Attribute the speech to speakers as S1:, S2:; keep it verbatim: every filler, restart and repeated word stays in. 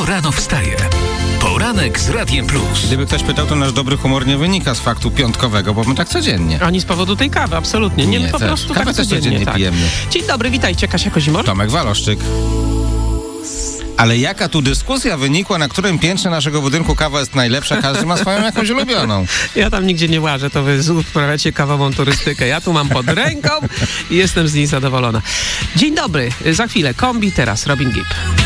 S1: rano wstaje. Poranek z Radiem Plus.
S2: Gdyby ktoś pytał, to nasz dobry humor nie wynika z faktu piątkowego, bo my tak codziennie.
S3: Ani z powodu tej kawy, absolutnie. Nie,
S2: Nie,
S3: my po
S2: też.
S3: prostu
S2: Kawę
S3: tak
S2: też
S3: codziennie,
S2: codziennie
S3: tak.
S2: pijemy.
S3: Dzień dobry, witajcie, Kasia Kozimor.
S2: Tomek Waloszczyk. Ale jaka tu dyskusja wynikła, na którym piętrze naszego budynku kawa jest najlepsza? Każdy ma swoją jakąś ulubioną.
S3: Ja tam nigdzie nie łażę, to wy uprawiacie kawową turystykę. Ja tu mam pod ręką i jestem z niej zadowolona. Dzień dobry, za chwilę kombi, teraz Robin Gibb.